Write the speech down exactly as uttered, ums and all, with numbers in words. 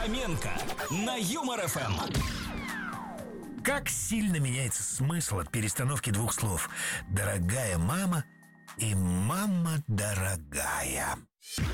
Фоменко на Юмор ФМ. Как сильно меняется смысл от перестановки двух слов: «дорогая мама» и «мама дорогая».